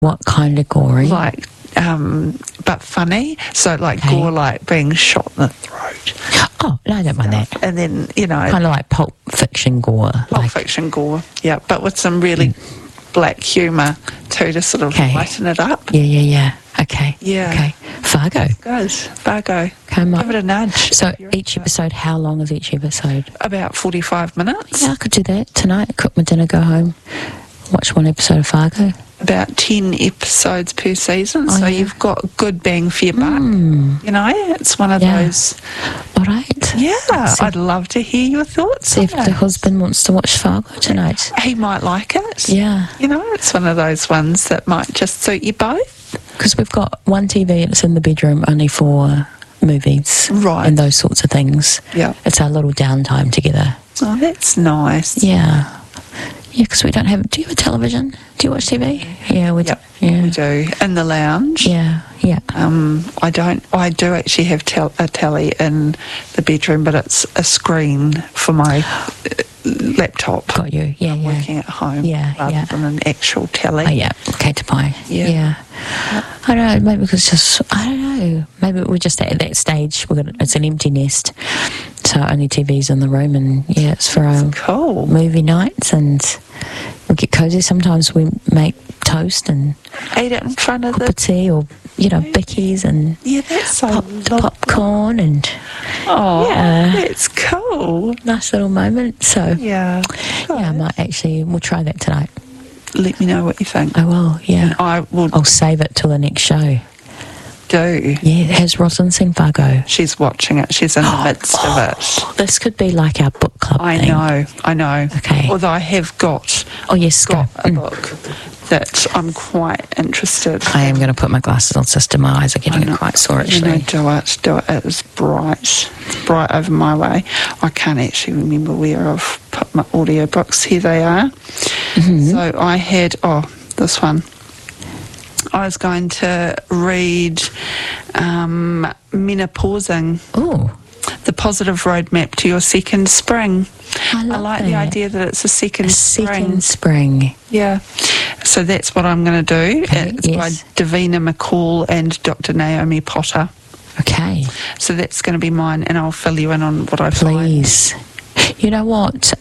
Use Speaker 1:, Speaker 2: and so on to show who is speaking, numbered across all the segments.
Speaker 1: What kind of gory?
Speaker 2: Like, but funny. So like gore, like being shot in the throat.
Speaker 1: Oh, no, I don't mind that.
Speaker 2: And then, you know,
Speaker 1: Kind of like Pulp Fiction gore.
Speaker 2: Pulp Fiction gore, yeah, but with some really black humour too, to sort of lighten it up.
Speaker 1: Yeah. Okay.
Speaker 2: Yeah.
Speaker 1: Okay. Fargo.
Speaker 2: Goes Fargo.
Speaker 1: Come on.
Speaker 2: Give it a nudge.
Speaker 1: So each episode, how long is each episode?
Speaker 2: About 45 minutes.
Speaker 1: Yeah, I could do that tonight. Cook my dinner, go home, watch one episode of Fargo.
Speaker 2: About 10 episodes per season,
Speaker 1: Oh,
Speaker 2: so
Speaker 1: yeah.
Speaker 2: you've got good bang for your buck. You know, it's one of those.
Speaker 1: All right.
Speaker 2: Yeah,
Speaker 1: See-
Speaker 2: I'd love to hear your thoughts.
Speaker 1: See if
Speaker 2: on
Speaker 1: the
Speaker 2: it.
Speaker 1: husband wants to watch Fargo tonight.
Speaker 2: He might like it.
Speaker 1: Yeah.
Speaker 2: You know, it's one of those ones that might just suit you both.
Speaker 1: Because we've got one TV and it's in the bedroom only for movies.
Speaker 2: Right.
Speaker 1: And those sorts of things.
Speaker 2: Yeah.
Speaker 1: It's our little downtime together.
Speaker 2: Oh, that's nice.
Speaker 1: Yeah. Yeah, because we don't have... Do you have a television? Do you watch TV? Yeah, we do.
Speaker 2: Yep,
Speaker 1: Yeah.
Speaker 2: we do. In the lounge.
Speaker 1: Yeah.
Speaker 2: I do actually have a telly in the bedroom, but it's a screen for my laptop.
Speaker 1: Got you. Yeah,
Speaker 2: I'm
Speaker 1: yeah.
Speaker 2: working at home
Speaker 1: Yeah.
Speaker 2: than an actual telly.
Speaker 1: Oh, yeah. Okay, to pie.
Speaker 2: Yeah.
Speaker 1: I don't know. Maybe because just... I don't know. Maybe we're just at that stage. It's an empty nest. So only TV's in the room, and yeah, it's for our
Speaker 2: Cool.
Speaker 1: movie nights, and we get cozy. Sometimes we make toast and
Speaker 2: Eat it in front of
Speaker 1: cup
Speaker 2: the...
Speaker 1: of tea, or bickies and
Speaker 2: Yeah, that's so lovely.
Speaker 1: popcorn, and
Speaker 2: Oh,
Speaker 1: Yeah.
Speaker 2: that's cool.
Speaker 1: nice little moment. So
Speaker 2: Yeah.
Speaker 1: I might we'll try that tonight.
Speaker 2: Let me know what you think.
Speaker 1: I will. Yeah,
Speaker 2: I will
Speaker 1: I'll save it till the next show.
Speaker 2: do.
Speaker 1: Yeah, has Rosalind seen Fargo?
Speaker 2: She's watching it. She's in the midst of it.
Speaker 1: This could be like our book club
Speaker 2: I
Speaker 1: thing.
Speaker 2: know.
Speaker 1: Okay.
Speaker 2: Although I have got
Speaker 1: Oh yes, go.
Speaker 2: a book that I'm quite interested.
Speaker 1: I am going to put my glasses on, sister. My eyes are getting
Speaker 2: know.
Speaker 1: quite sore,
Speaker 2: You know,
Speaker 1: actually.
Speaker 2: do it. It is bright. It's bright over my way. I can't actually remember where I've put my audiobooks. Here they are. So I had, this one. I was going to read Menopausing,
Speaker 1: Oh,
Speaker 2: the positive roadmap to your second spring.
Speaker 1: I love
Speaker 2: like the
Speaker 1: that.
Speaker 2: idea that it's a second spring.
Speaker 1: second spring.
Speaker 2: Yeah. So that's what I'm going to do.
Speaker 1: Okay,
Speaker 2: It's by
Speaker 1: yes.
Speaker 2: Davina McCall and Dr. Naomi Potter.
Speaker 1: Okay.
Speaker 2: So that's going to be mine, and I'll fill you in on what I find.
Speaker 1: Please. You know what?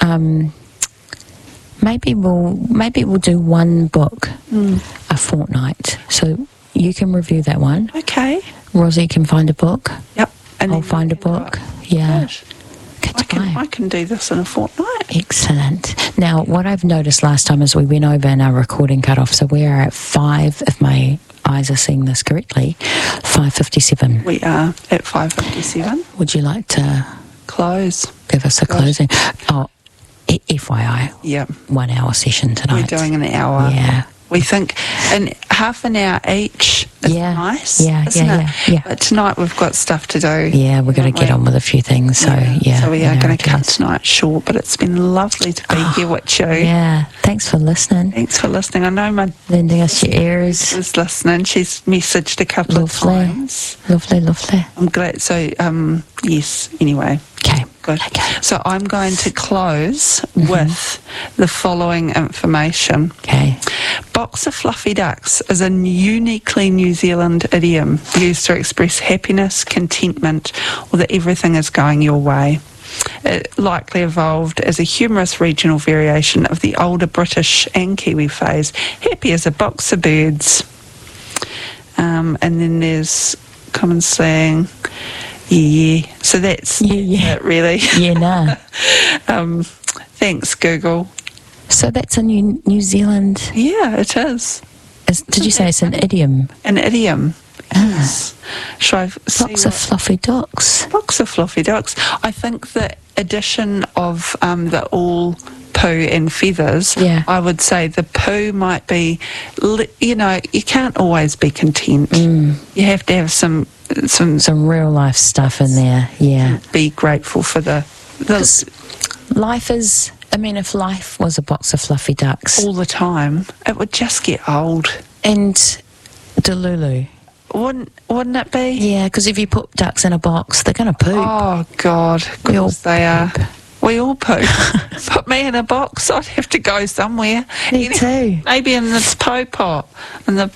Speaker 1: Maybe we'll do one book a fortnight. So you can review that one.
Speaker 2: Okay.
Speaker 1: Rosie can find a book.
Speaker 2: Yep. And
Speaker 1: I'll
Speaker 2: then
Speaker 1: find a
Speaker 2: you can
Speaker 1: book.
Speaker 2: go,
Speaker 1: Yeah.
Speaker 2: "Gosh,
Speaker 1: Good
Speaker 2: I can do this in a fortnight.
Speaker 1: Excellent. Now, what I've noticed last time is we went over in our recording cutoff, so we are at 5, if my eyes are seeing this correctly, 5:57.
Speaker 2: We are at 5:57.
Speaker 1: Would you like to
Speaker 2: Close.
Speaker 1: give us a closing? Oh, FYI,
Speaker 2: Yep.
Speaker 1: 1 hour session tonight.
Speaker 2: We're doing an hour.
Speaker 1: Yeah.
Speaker 2: We think in half an hour each is
Speaker 1: Yeah.
Speaker 2: nice.
Speaker 1: Yeah,
Speaker 2: isn't
Speaker 1: yeah,
Speaker 2: it?
Speaker 1: yeah, yeah.
Speaker 2: But tonight we've got stuff to do.
Speaker 1: Yeah, we're going
Speaker 2: haven't
Speaker 1: to get
Speaker 2: we?
Speaker 1: on with a few things, so yeah.
Speaker 2: So we
Speaker 1: you
Speaker 2: are
Speaker 1: know,
Speaker 2: going
Speaker 1: it
Speaker 2: to cut
Speaker 1: is.
Speaker 2: tonight short, but it's been lovely to be here with you.
Speaker 1: Yeah, thanks for listening,
Speaker 2: Thanks for listening. I know my
Speaker 1: lending us your ears.
Speaker 2: is listening. She's messaged a couple of
Speaker 1: Lovely.
Speaker 2: times.
Speaker 1: Lovely.
Speaker 2: I'm glad. So, yes, anyway.
Speaker 1: Okay.
Speaker 2: Good.
Speaker 1: Okay.
Speaker 2: So I'm going to close with the following information.
Speaker 1: Okay.
Speaker 2: Box of fluffy ducks is a uniquely New Zealand idiom used to express happiness, contentment, or that everything is going your way. It likely evolved as a humorous regional variation of the older British and Kiwi phrase, happy as a box of birds. And then there's common saying, yeah. So that's
Speaker 1: Yeah.
Speaker 2: it, really.
Speaker 1: Yeah, nah.
Speaker 2: Thanks, Google.
Speaker 1: So that's a New Zealand.
Speaker 2: Yeah, it is.
Speaker 1: Did you say it's an idiom?
Speaker 2: An idiom. Yes. Shall I see
Speaker 1: Box of fluffy ducks.
Speaker 2: box of fluffy ducks? I think the addition of the all poo and feathers,
Speaker 1: Yeah.
Speaker 2: I would say the poo might be, you know, you can't always be content. You have to have some
Speaker 1: Some real life stuff in there. Yeah.
Speaker 2: be grateful for the
Speaker 1: Life is. I mean, if life was a box of fluffy ducks
Speaker 2: all the time, it would just get old.
Speaker 1: and Delulu.
Speaker 2: Wouldn't it be?
Speaker 1: Yeah, because if you put ducks in a box, they're going to poop.
Speaker 2: Oh, God.
Speaker 1: We all
Speaker 2: Because they are.
Speaker 1: poop.
Speaker 2: We all poop. Put me in a box, I'd have to go somewhere.
Speaker 1: Me too.
Speaker 2: Maybe in this poo pot, in the